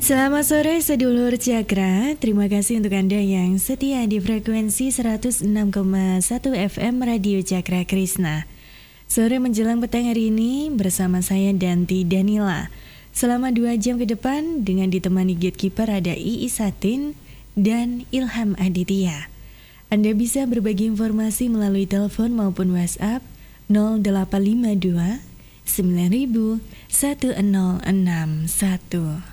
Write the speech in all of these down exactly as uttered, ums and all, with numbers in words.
Selamat sore sedulur Cakra, terima kasih untuk Anda yang setia di frekuensi seratus enam koma satu F M Radio Cakra Krishna. Sore menjelang petang hari ini bersama saya Danti Danila. Selama dua jam ke depan dengan ditemani gatekeeper ada Iis Satin dan Ilham Aditya. Anda bisa berbagi informasi melalui telepon maupun WhatsApp nol delapan lima dua sembilan nol satu nol enam satu.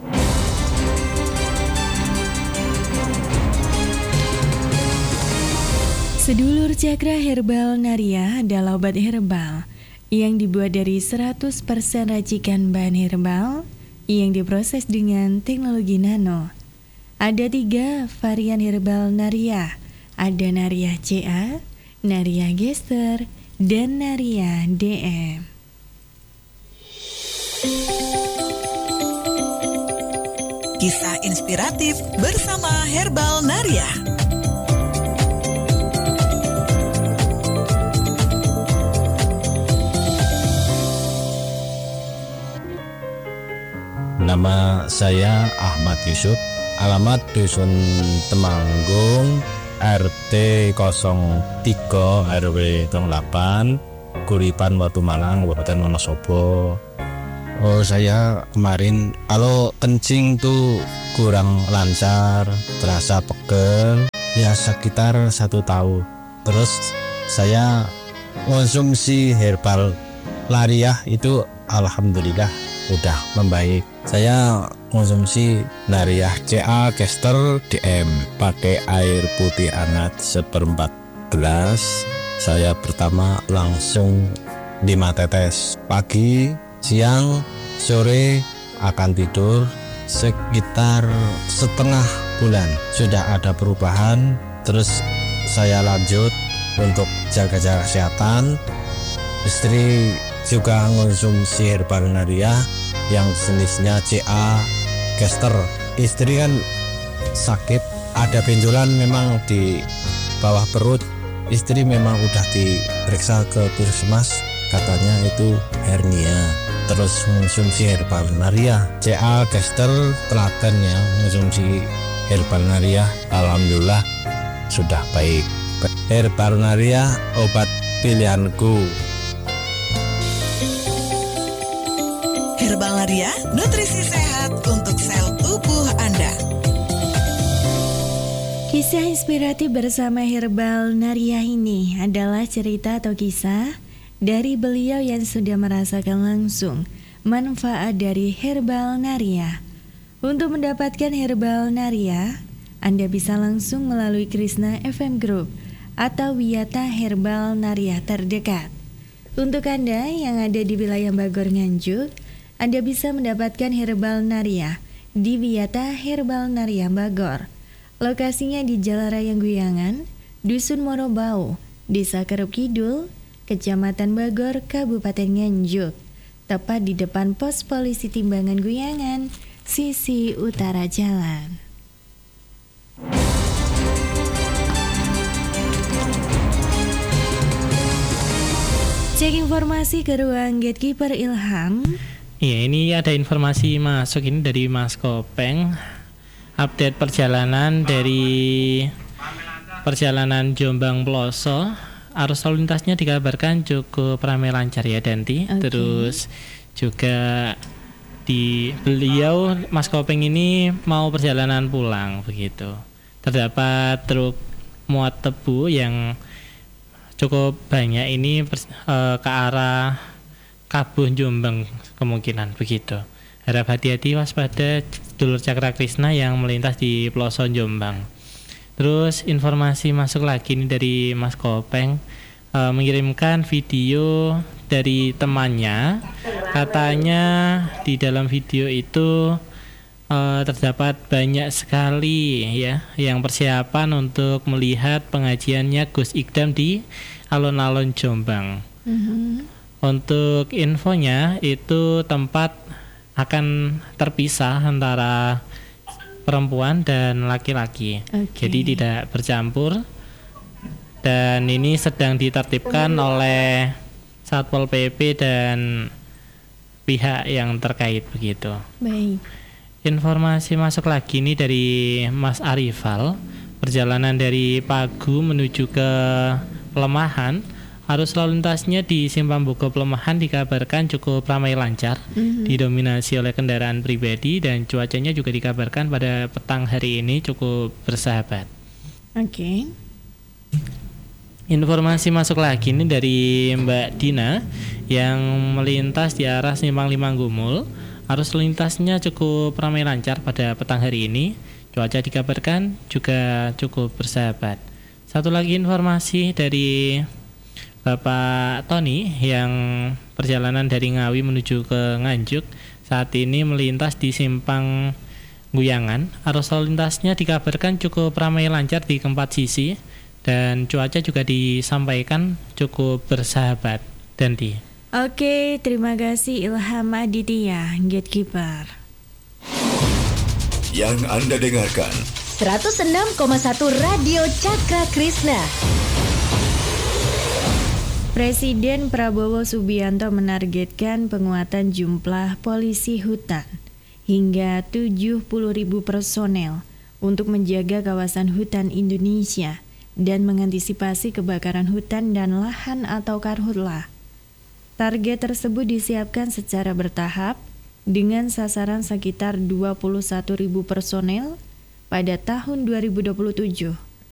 Sedulur Cakra, Herbal Naria adalah obat herbal yang dibuat dari seratus persen racikan bahan herbal yang diproses dengan teknologi nano. Ada tiga varian Herbal Naria, ada Naria C A, Naria Gester, dan Naria D M. Kisah inspiratif bersama Herbal Naria. Nama saya Ahmad Yusuf, alamat Dusun Temanggung, R T nol tiga R W delapan, Kuripan Watu Malang, Kabupaten Wonosobo. Oh, saya kemarin kalau kencing tuh kurang lancar, terasa pegel, ya sekitar satu tahun. Terus saya konsumsi herbal Naria itu alhamdulillah udah membaik. Saya konsumsi Naria C A Gester D M pakai air putih hangat seperempat gelas. Saya pertama langsung lima tetes pagi, siang, sore akan tidur. Sekitar setengah bulan sudah ada perubahan. Terus saya lanjut untuk jaga-jaga kesehatan. Istri juga konsumsi herbal Naria yang jenisnya C A Gester. Istri kan sakit, ada benjolan memang di bawah perut. Istri memang udah diperiksa ke puskesmas, katanya itu hernia. Terus konsumsi herbal Naria C A Gester, telaten ya, konsumsi herbal Naria, alhamdulillah sudah baik. Herbal Naria obat pilihanku. Herbal Naria, nutrisi sehat untuk sel tubuh Anda. Kisah inspiratif bersama Herbal Naria ini adalah cerita atau kisah dari beliau yang sudah merasakan langsung manfaat dari Herbal Naria. Untuk mendapatkan Herbal Naria, Anda bisa langsung melalui Krishna F M Group atau Wiyata Herbal Naria terdekat. Untuk Anda yang ada di wilayah Bogor Nganjuk, Anda bisa mendapatkan Herbal Naria di Wiyata Herbal Naria Bogor. Lokasinya di Jalan Raya Guyangan, Dusun Morobau, Desa Kerup Kidul, Kecamatan Bogor, Kabupaten Nganjuk. Tepat di depan pos polisi Timbangan Guyangan, sisi utara jalan. Cek informasi ke ruang gatekeeper Ilham. Iya, ini ada informasi masuk ini dari Mas Kopeng. Update perjalanan dari perjalanan Jombang Ploso, arus lalu lintasnya dikabarkan cukup ramai lancar ya Danti. Okay. Terus juga di beliau Mas Kopeng ini mau perjalanan pulang begitu. Terdapat truk muat tebu yang cukup banyak ini pers- uh, ke arah Kabuh Jombang kemungkinan begitu. Harap hati-hati, waspada dulur Cakra Krishna yang melintas di pelosok Jombang. Terus informasi masuk lagi nih dari Mas Kopeng, e, mengirimkan video dari temannya. Katanya di dalam video itu e, terdapat banyak sekali ya yang persiapan untuk melihat pengajiannya Gus Ikdam di alun-alun Jombang. Mm-hmm. Untuk infonya itu tempat akan terpisah antara perempuan dan laki-laki. Okay. Jadi tidak bercampur. Dan ini sedang ditertibkan oleh Satpol P P dan pihak yang terkait begitu. Baik. Informasi masuk lagi nih dari Mas Arifal. Perjalanan dari Pagu menuju ke Pelemahan, arus lalu lintasnya di Simpang Bogo Pelemahan dikabarkan cukup ramai lancar, mm-hmm. didominasi oleh kendaraan pribadi, dan cuacanya juga dikabarkan pada petang hari ini cukup bersahabat. Oke. Okay. Informasi masuk lagi nih dari Mbak Dina yang melintas di arah Simpang Limang Gumul. Arus lintasnya cukup ramai lancar pada petang hari ini. Cuaca dikabarkan juga cukup bersahabat. Satu lagi informasi dari Bapak Tony yang perjalanan dari Ngawi menuju ke Nganjuk saat ini melintas di Simpang Guyangan. Arus lalu lintasnya dikabarkan cukup ramai lancar di keempat sisi dan cuaca juga disampaikan cukup bersahabat. Dan di Oke, terima kasih Ilham Aditya, Gatekeeper. Yang Anda dengarkan seratus enam koma satu Radio Cakra Krishna. Presiden Prabowo Subianto menargetkan penguatan jumlah polisi hutan hingga tujuh puluh ribu personel untuk menjaga kawasan hutan Indonesia dan mengantisipasi kebakaran hutan dan lahan atau karhutla. Target tersebut disiapkan secara bertahap dengan sasaran sekitar dua puluh satu ribu personel pada tahun dua ribu dua puluh tujuh.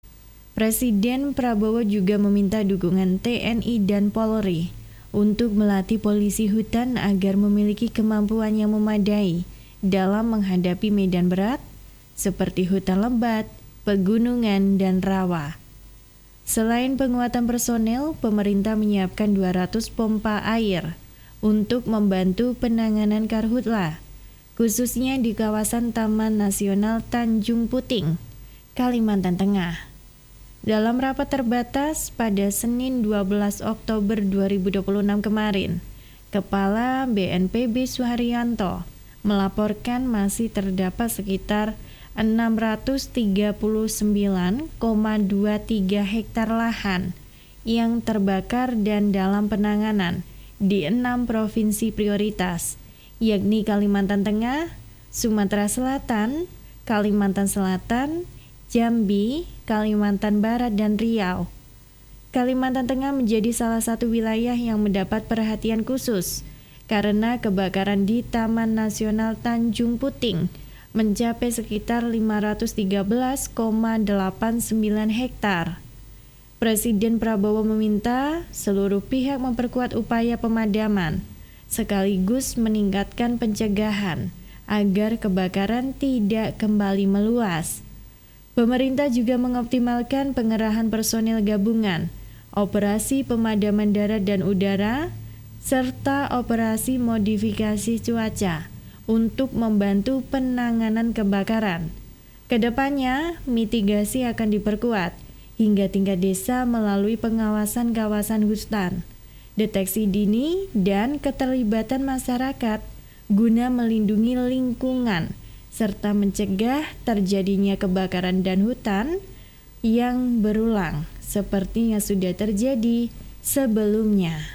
Presiden Prabowo juga meminta dukungan T N I dan Polri untuk melatih polisi hutan agar memiliki kemampuan yang memadai dalam menghadapi medan berat seperti hutan lebat, pegunungan, dan rawa. Selain penguatan personel, pemerintah menyiapkan dua ratus pompa air untuk membantu penanganan karhutla, khususnya di kawasan Taman Nasional Tanjung Puting, Kalimantan Tengah. Dalam rapat terbatas pada Senin dua belas Oktober dua ribu dua puluh enam kemarin, Kepala B N P B Suharyanto melaporkan masih terdapat sekitar enam ratus tiga puluh sembilan koma dua tiga hektar lahan yang terbakar dan dalam penanganan di enam provinsi prioritas, yakni Kalimantan Tengah, Sumatera Selatan, Kalimantan Selatan, Jambi, Kalimantan Barat, dan Riau. Kalimantan Tengah menjadi salah satu wilayah yang mendapat perhatian khusus karena kebakaran di Taman Nasional Tanjung Puting mencapai sekitar lima ratus tiga belas koma delapan sembilan hektar. Presiden Prabowo meminta seluruh pihak memperkuat upaya pemadaman, sekaligus meningkatkan pencegahan agar kebakaran tidak kembali meluas. Pemerintah juga mengoptimalkan pengerahan personel gabungan, operasi pemadaman darat dan udara, serta operasi modifikasi cuaca untuk membantu penanganan kebakaran. Kedepannya, mitigasi akan diperkuat hingga tingkat desa melalui pengawasan kawasan hutan, deteksi dini, dan keterlibatan masyarakat guna melindungi lingkungan serta mencegah terjadinya kebakaran dan hutan yang berulang seperti yang sudah terjadi sebelumnya.